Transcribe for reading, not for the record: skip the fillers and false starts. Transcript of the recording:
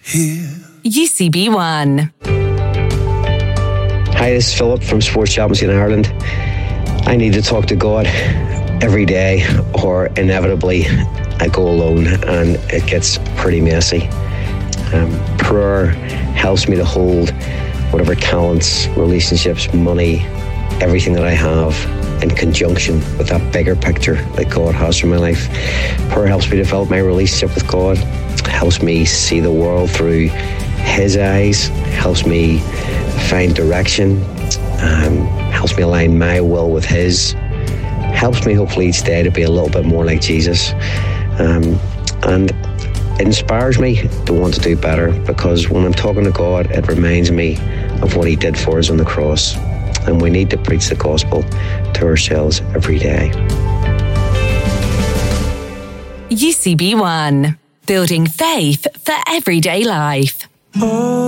UCB One. Hi, this is Philip from Sports Chaplaincy in Ireland. I need to talk to God every day, or inevitably I go alone and it gets pretty messy. Prayer helps me to hold whatever talents, relationships, money, everything that I have in conjunction with that bigger picture that God has for my life. Prayer helps me develop my relationship with God, helps me see the world through His eyes, helps me find direction, helps me align my will with His, helps me hopefully each day to be a little bit more like Jesus, and inspires me to want to do better, because when I'm talking to God, it reminds me of what He did for us on the cross, and we need to preach the gospel to ourselves every day. UCB One. Building faith for everyday life.